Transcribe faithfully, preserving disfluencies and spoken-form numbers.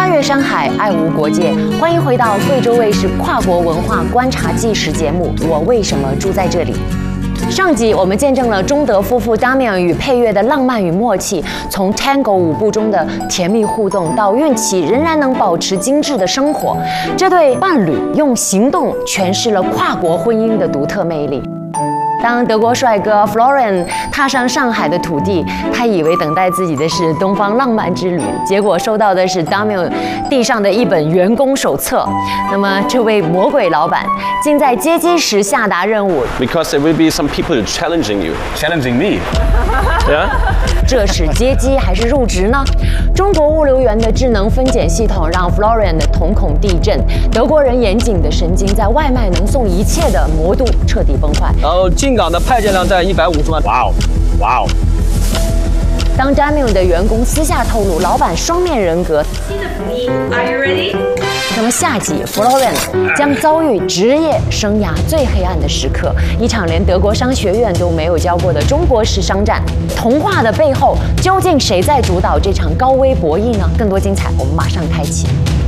越山海，爱无国界。欢迎回到贵州卫视跨国文化观察纪实节目《我为什么住在这里》。上集我们见证了中德夫妇 Damian 与配乐的浪漫与默契，从 Tango 舞步中的甜蜜互动，到孕期仍然能保持精致的生活，这对伴侣用行动诠释了跨国婚姻的独特魅力。当德国帅哥 Florian 踏上上海的土地，他以为等待自己的是东方浪漫之旅，结果收到的是 Damian 递上的一本员工手册。那么，这位魔鬼老板竟在接机时下达任务 ，because there will be some people challenging you, challenging me. Yeah. 这是接机还是入职呢？中国物流员的智能分拣系统让 Florian 的瞳孔地震，德国人严谨的神经在外卖能送一切的魔都彻底崩坏。 然后进港的派件量在一百五十万。 哇哦，哇哦！ 当 Damian 的员工私下透露老板双面人格， 新的福音 ，Are you ready？ 那么下集 Florian 将遭遇职业生涯最黑暗的时刻，一场连德国商学院都没有教过的中国式商战。童话的背后，究竟谁在主导这场高危博弈呢？更多精彩，我们马上开启。